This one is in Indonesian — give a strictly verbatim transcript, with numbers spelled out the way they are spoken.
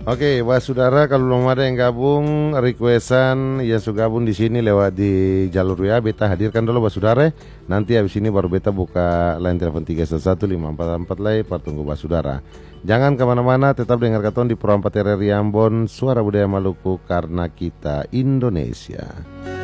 Oke, Wah Saudara, kalau belum ada yang gabung, requestan yang sudah gabung di sini lewat di jalur W A, beta hadirkan dulu Wah Saudara. Nanti habis ini baru beta buka line telepon tiga satu satu lima empat empat lagi, pertunggu Wah Saudara. Jangan kemana-mana, tetap dengar katon di Pro empat R R I Ambon, Suara Budaya Maluku, karena kita Indonesia.